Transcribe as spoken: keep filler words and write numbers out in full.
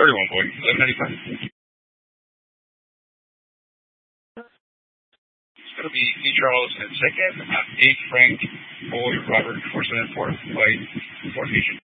thirty-one point, eleven ninety-five. It's going to be D. Charles at second, uh, eighth Frank, Boyd, Robert, four seven four, White, fourth Asian.